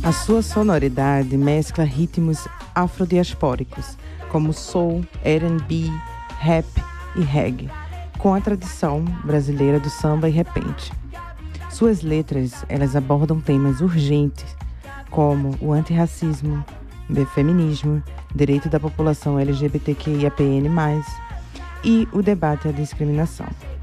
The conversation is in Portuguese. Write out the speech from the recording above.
A sua sonoridade mescla ritmos afrodiaspóricos, como soul, R&B, rap e reggae, com a tradição brasileira do samba e repente. Suas letras, elas abordam temas urgentes, como o antirracismo, o feminismo, direito da população LGBTQIAPN+, e o debate à discriminação.